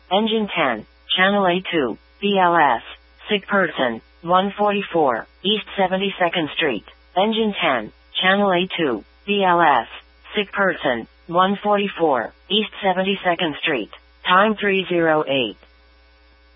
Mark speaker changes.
Speaker 1: Engine 10, Channel A2, BLS, sick person, 144, East 72nd Street. Engine 10, Channel A2, BLS, sick person, 144, East 72nd Street. Time 308.